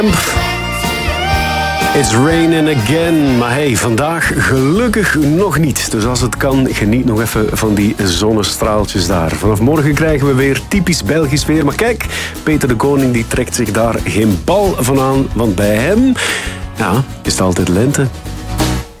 It's raining again. Maar hey, vandaag gelukkig nog niet. Dus als het kan, geniet nog even van die zonnestraaltjes daar. Vanaf morgen krijgen we weer typisch Belgisch weer. Maar kijk, Peter de Koning die trekt zich daar geen bal van aan. Want bij hem is het altijd lente.